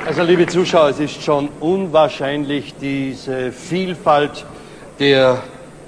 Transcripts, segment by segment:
Also, liebe Zuschauer, es ist schon unwahrscheinlich, diese Vielfalt der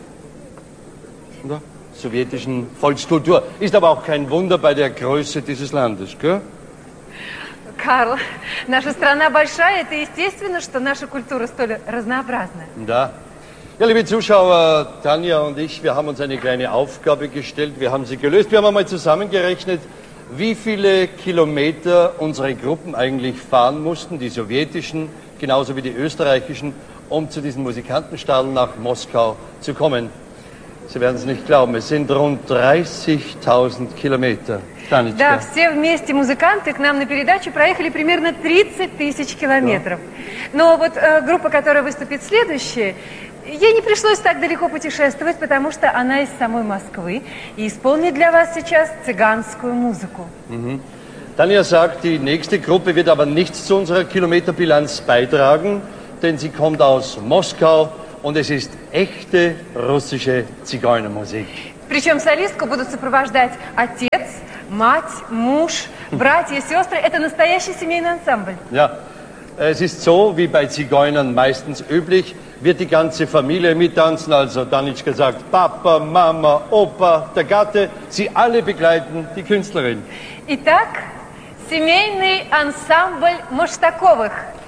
sowjetischen Volkskultur. Ist aber auch kein Wunder bei der Größe dieses Landes, gell? Карл, наша страна большая, это естественно, что наша культура столь разнообразная. Da. Ja, liebe Zuschauer, Tanja und ich, wir haben uns eine kleine Aufgabe gestellt, wir haben sie gelöst. Wir haben einmal zusammengerechnet, wie viele Kilometer unsere Gruppen eigentlich fahren mussten, die sowjetischen, genauso wie die österreichischen, um zu diesen Musikantenstadeln nach Moskau zu kommen. Sie werden es nicht glauben, es sind rund 30.000 Kilometer. Да, все вместе музыканты к нам на передачу проехали примерно 30 тысяч километров. Но вот группа, которая выступит следующая, ей не пришлось так далеко путешествовать, потому что она из самой Москвы и исполнит для вас сейчас цыганскую музыку. Tanja sagt, die nächste Gruppe wird aber nichts zu unserer Kilometerbilanz beitragen, denn sie kommt aus Moskau und es ist echte russische Zigeunermusik. Причем солистку будут сопровождать отец, мать, муж, братья, сестры. Это настоящий семейный ансамбль. Ja, es ist so, wie bei Zigeunern meistens üblich, wird die ganze Familie mittanzen, also Tanitschka sagt Papa, Mama, Opa, der Gatte, sie alle begleiten die Künstlerin. Итак, семейный ансамбль Маштаковых.